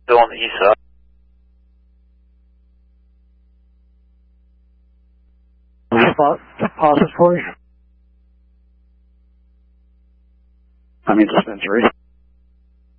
Still on the east side. Depository. I mean dispensary.